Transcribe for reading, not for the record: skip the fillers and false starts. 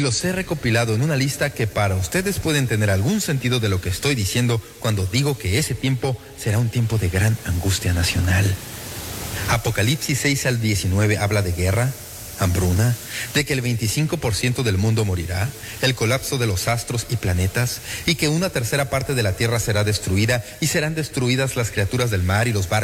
y los he recopilado en una lista que para ustedes pueden tener algún sentido de lo que estoy diciendo cuando digo que ese tiempo será un tiempo de gran angustia nacional. Apocalipsis 6 al 19 habla de guerra, hambruna, de que el 25% del mundo morirá, el colapso de los astros y planetas, y que 1/3 parte de la tierra será destruida y serán destruidas las criaturas del mar y los barcos